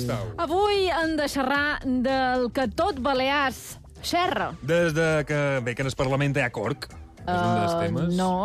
estàu? Avui hem de xerrar del que tot Balears xerra. Des de que, bé, que en el Parlament hi ha corc. És un dels temes. No,